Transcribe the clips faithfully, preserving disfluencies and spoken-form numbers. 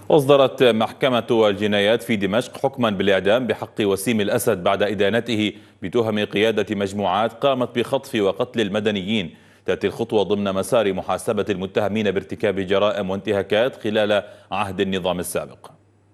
أصدرت محكمة الجنايات في دمشق حكما بالإعدام بحق وسيم الأسد بعد إدانته بتهم قيادة مجموعات قامت بخطف وقتل المدنيين. تأتي الخطوة ضمن مسار محاسبة المتهمين بارتكاب جرائم وانتهاكات خلال عهد النظام السابق.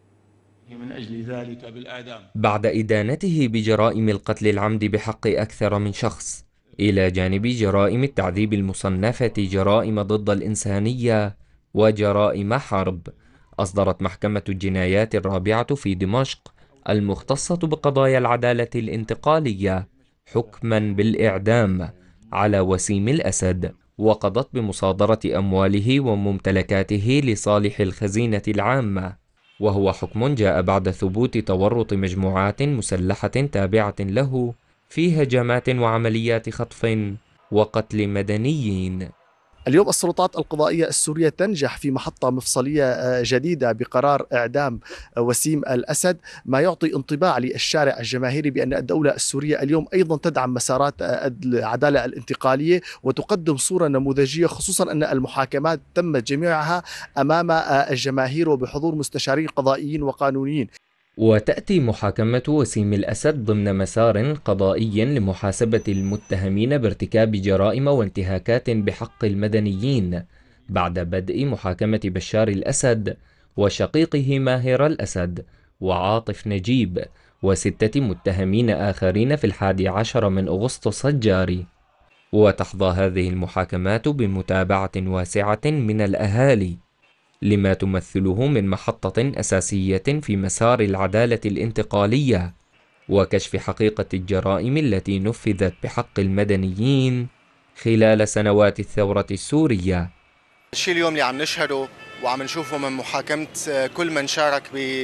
من أجل ذلك بالإعدام بعد إدانته بجرائم القتل العمد بحق أكثر من شخص، إلى جانب جرائم التعذيب المصنفة جرائم ضد الإنسانية وجرائم حرب، أصدرت محكمة الجنايات الرابعة في دمشق المختصة بقضايا العدالة الانتقالية حكما بالإعدام على وسيم الأسد، وقضت بمصادرة أمواله وممتلكاته لصالح الخزينة العامة، وهو حكم جاء بعد ثبوت تورط مجموعات مسلحة تابعة له في هجمات وعمليات خطف وقتل مدنيين. اليوم السلطات القضائية السورية تنجح في محطة مفصلية جديدة بقرار إعدام وسيم الأسد، ما يعطي انطباع للشارع الجماهيري بأن الدولة السورية اليوم أيضا تدعم مسارات العدالة الانتقالية وتقدم صورة نموذجية، خصوصا أن المحاكمات تمت جميعها أمام الجماهير وبحضور مستشارين قضائيين وقانونيين. وتأتي محاكمة وسيم الأسد ضمن مسار قضائي لمحاسبة المتهمين بارتكاب جرائم وانتهاكات بحق المدنيين بعد بدء محاكمة بشار الأسد وشقيقه ماهر الأسد وعاطف نجيب وستة متهمين آخرين في الحادي عشر من أغسطس الجاري. وتحظى هذه المحاكمات بمتابعة واسعة من الأهالي لما تمثله من محطة أساسية في مسار العدالة الانتقالية وكشف حقيقة الجرائم التي نفذت بحق المدنيين خلال سنوات الثورة السورية. الشيء اليوم اللي عم نشهده وعم نشوفه من محاكمة كل من شارك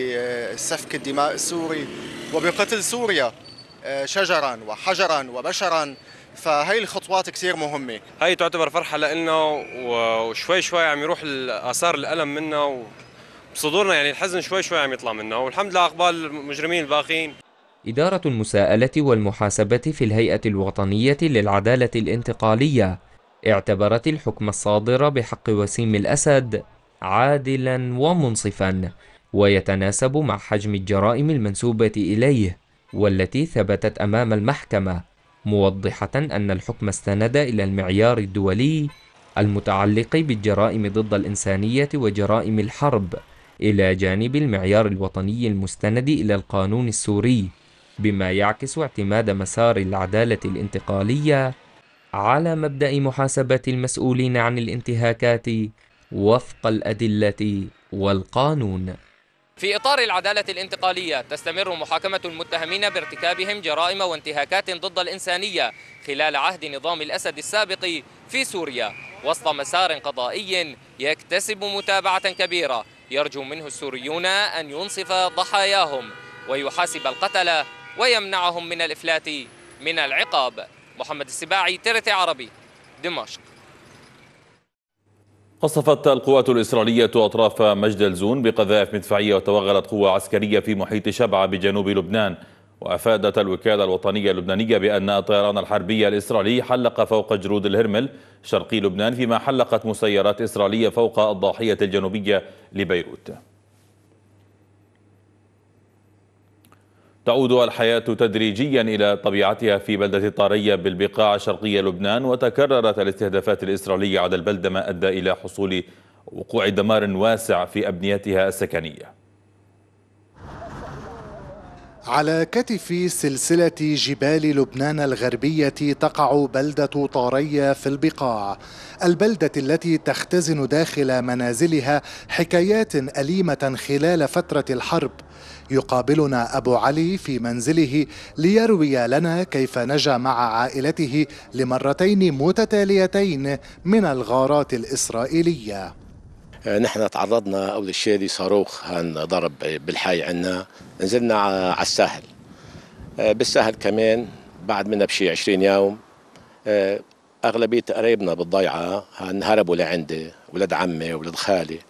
بسفك الدماء السوري وبقتل سوريا شجرا وحجرا وبشرا، فهي الخطوات كثير مهمة. هي تعتبر فرحة لنا، وشوي شوي عم يروح آثار الألم منا وبصدورنا، يعني الحزن شوي شوي عم يطلع منا، والحمد لله عقبال المجرمين الباقين. إدارة المساءلة والمحاسبة في الهيئة الوطنية للعدالة الانتقالية اعتبرت الحكم الصادر بحق وسيم الأسد عادلا ومنصفا ويتناسب مع حجم الجرائم المنسوبة إليه والتي ثبتت أمام المحكمة، موضحة أن الحكم استند إلى المعيار الدولي المتعلق بالجرائم ضد الإنسانية وجرائم الحرب إلى جانب المعيار الوطني المستند إلى القانون السوري، بما يعكس اعتماد مسار العدالة الانتقالية على مبدأ محاسبة المسؤولين عن الانتهاكات وفق الأدلة والقانون. في إطار العدالة الانتقالية تستمر محاكمة المتهمين بارتكابهم جرائم وانتهاكات ضد الإنسانية خلال عهد نظام الأسد السابق في سوريا وسط مسار قضائي يكتسب متابعة كبيرة يرجو منه السوريون أن ينصف ضحاياهم ويحاسب القتلة ويمنعهم من الإفلات من العقاب. محمد السباعي، ترت عربي، دمشق. قصفت القوات الإسرائيلية أطراف مجد الزون بقذائف مدفعية وتوغلت قوة عسكرية في محيط شبعة بجنوب لبنان. وأفادت الوكالة الوطنية اللبنانية بأن الطيران الحربي الإسرائيلي حلق فوق جرود الهرمل شرقي لبنان، فيما حلقت مسيرات إسرائيلية فوق الضاحية الجنوبية لبيروت. تعود الحياة تدريجيا إلى طبيعتها في بلدة طارية بالبقاع الشرقية لبنان، وتكررت الاستهدافات الإسرائيلية على البلدة ما أدى إلى حصول وقوع دمار واسع في أبنيتها السكنية. على كتف سلسلة جبال لبنان الغربية تقع بلدة طارية في البقاع، البلدة التي تختزن داخل منازلها حكايات أليمة خلال فترة الحرب. يقابلنا أبو علي في منزله ليروي لنا كيف نجا مع عائلته لمرتين متتاليتين من الغارات الإسرائيلية. نحن تعرضنا أول شيء لصاروخ ضرب بالحي عنا، نزلنا على الساحل. بالساحل كمان بعد منا بشي عشرين يوم أغلبية قرايبنا بالضيعة هربوا لعندي، ولد عمي ولد خالي.